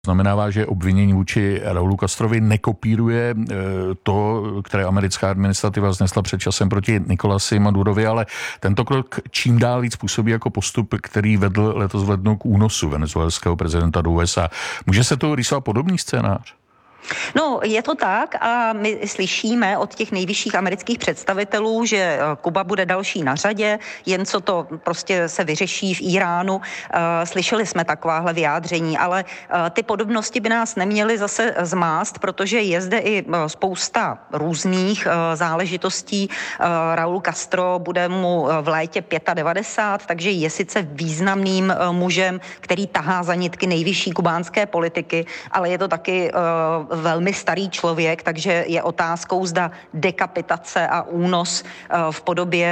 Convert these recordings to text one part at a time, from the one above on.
Znamená, že obvinění vůči Raulu Castrovi nekopíruje to, které americká administrativa vznesla před časem proti Nicolasi Madurovi, ale tento krok čím dál víc působí jako postup, který vedl letos v lednu k únosu venezuelského prezidenta do USA. Může se to rýsovat podobný scénář? No, je to tak a my slyšíme od těch nejvyšších amerických představitelů, že Kuba bude další na řadě, jen co to prostě se vyřeší v Iránu. Slyšeli jsme takováhle vyjádření, ale ty podobnosti by nás neměly zase zmást, protože je zde i spousta různých záležitostí. Raul Castro bude mu v létě 95, takže je sice významným mužem, který tahá za nitky nejvyšší kubánské politiky, ale je to taky velmi starý člověk, takže je otázkou, zda dekapitace a únos v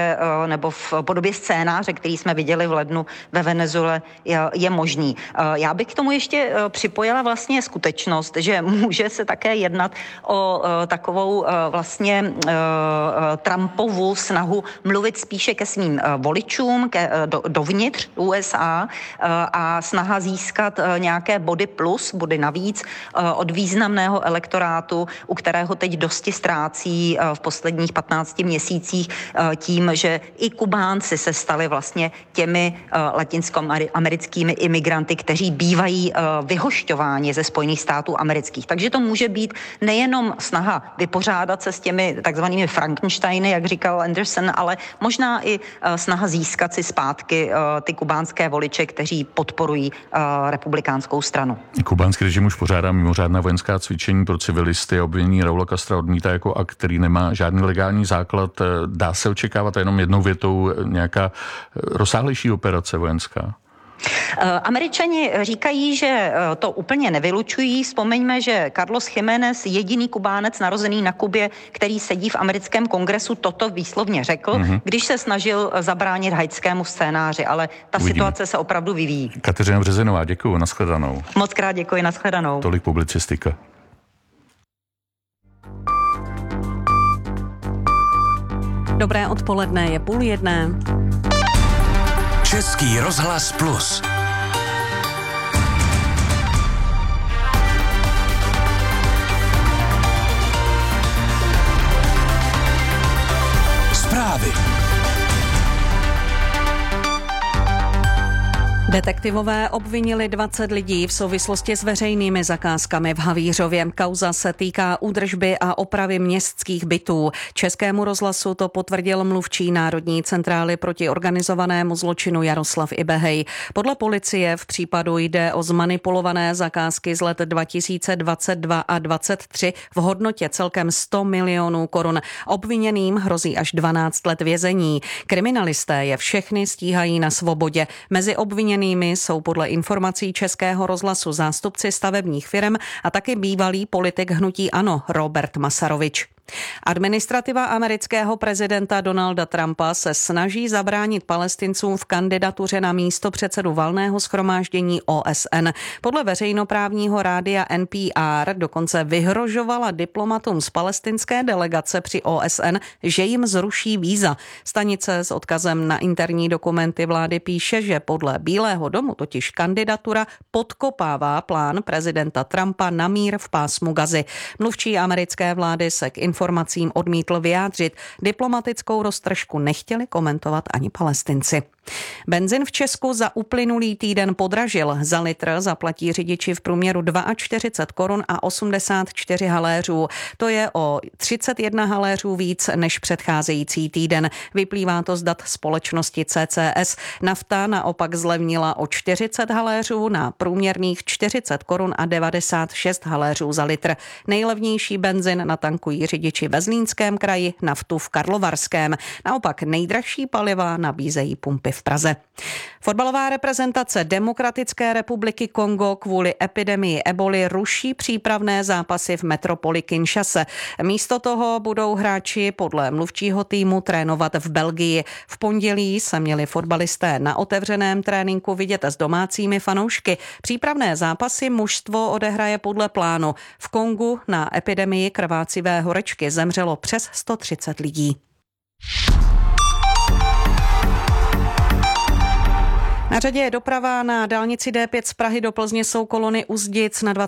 podobě scénáře, který jsme viděli v lednu ve Venezuele, je možný. Já bych k tomu ještě připojila vlastně skutečnost, že může se také jednat o takovou vlastně Trumpovu snahu mluvit spíše ke svým voličům, dovnitř USA a snaha získat nějaké body navíc od významného elektorátu, u kterého teď dosti ztrácí v posledních 15 měsících tím, že i Kubánci se stali vlastně těmi latinskoamerickými imigranty, kteří bývají vyhošťováni ze Spojených států amerických. Takže to může být nejenom snaha vypořádat se s těmi takzvanými Frankensteiny, jak říkal Anderson, ale možná i snaha získat si zpátky ty kubánské voliče, kteří podporují republikánskou stranu. Kubánský režim už pořádá mimořádná vojenská cvičení pro civilisty a obvinění Raula Castra odmítá jako akt, který nemá žádný legální základ. Dá se očekávat jenom jednou větou nějaká rozsáhlejší operace vojenská? Američani říkají, že to úplně nevylučují. Vzpomeňme, že Carlos Jiménez, jediný Kubánec narozený na Kubě, který sedí v americkém kongresu, toto výslovně řekl, když se snažil zabránit haitskému scénáři, ale ta situace se opravdu vyvíjí. Kateřina Březinová, děkuju, nashledanou. Moc krát děkuji, nashledanou. Tolik publicistika. Dobré odpoledne, je 12:30. Český rozhlas Plus. Zprávy. Detektivové obvinili 20 lidí v souvislosti s veřejnými zakázkami v Havířově. Kauza se týká údržby a opravy městských bytů. Českému rozhlasu to potvrdil mluvčí Národní centrály proti organizovanému zločinu Jaroslav Ibehej. Podle policie v případu jde o zmanipulované zakázky z let 2022 a 2023 v hodnotě celkem 100 milionů korun. Obviněným hrozí až 12 let vězení. Kriminalisté je všechny stíhají na svobodě. Mezi obviněnými jsou podle informací Českého rozhlasu zástupci stavebních firem a taky bývalý politik hnutí ANO Robert Masarovič. Administrativa amerického prezidenta Donalda Trumpa se snaží zabránit Palestincům v kandidatuře na místopředsedu valného shromáždění OSN. Podle veřejnoprávního rádia NPR dokonce vyhrožovala diplomatům z palestinské delegace při OSN, že jim zruší víza. Stanice s odkazem na interní dokumenty vlády píše, že podle Bílého domu totiž kandidatura podkopává plán prezidenta Trumpa na mír v pásmu Gazy. Mluvčí americké vlády se k informacím odmítl vyjádřit. Diplomatickou roztržku nechtěli komentovat ani Palestinci. Benzin v Česku za uplynulý týden podražil. Za litr zaplatí řidiči v průměru 42 korun a 84 haléřů. To je o 31 haléřů víc než předcházející týden. Vyplývá to z dat společnosti CCS. Nafta naopak zlevnila o 40 haléřů na průměrných 40 korun a 96 haléřů za litr. Nejlevnější benzin natankují řidiči ve Zlínském kraji, naftu v Karlovarském. Naopak nejdražší paliva nabízejí pumpy v Praze. Fotbalová reprezentace Demokratické republiky Kongo kvůli epidemii eboly ruší přípravné zápasy v metropoli Kinshase. Místo toho budou hráči podle mluvčího týmu trénovat v Belgii. V pondělí se měli fotbalisté na otevřeném tréninku vidět s domácími fanoušky. Přípravné zápasy mužstvo odehraje podle plánu. V Kongu na epidemii krvácivé horečky zemřelo přes 130 lidí. Na řadě je doprava na dálnici D5 z Prahy do Plzně, jsou kolony Uzdic na